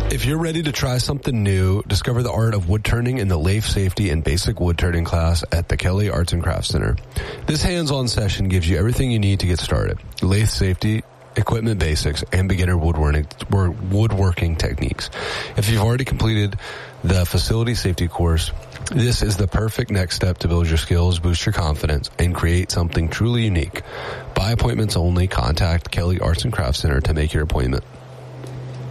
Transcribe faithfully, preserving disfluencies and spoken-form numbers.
If you're ready to try something new, discover the art of wood turning in the Lathe Safety and Basic Wood Turning class at the Kelly Arts and Crafts Center. This hands-on session gives you everything you need to get started. Lathe safety, equipment basics, and beginner woodworking, woodworking techniques. If you've already completed the facility safety course, this is the perfect next step to build your skills, boost your confidence, and create something truly unique. By appointments only, contact Kelly Arts and Crafts Center to make your appointment.